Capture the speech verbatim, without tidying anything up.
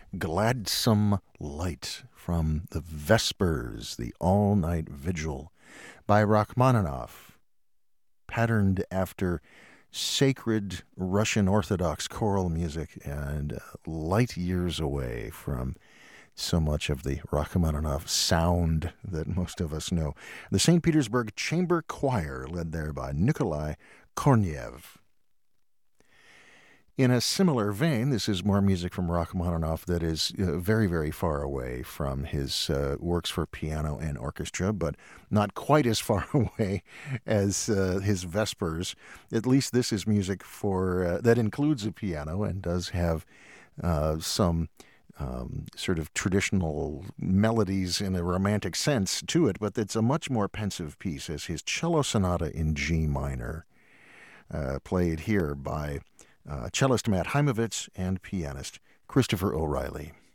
Gladsome Light from the Vespers, the All-Night Vigil by Rachmaninoff, patterned after sacred Russian Orthodox choral music and light years away from so much of the Rachmaninoff sound that most of us know. The Saint Petersburg Chamber Choir, led there by Nikolai Korniev. In a similar vein, this is more music from Rachmaninoff that is uh, very, very far away from his uh, works for piano and orchestra, but not quite as far away as uh, his Vespers. At least this is music for uh, that includes a piano and does have uh, some um, sort of traditional melodies in a romantic sense to it, but it's a much more pensive piece as his cello sonata in G minor, uh, played here by Uh, cellist Matt Heimovitz and pianist Christopher O'Reilly.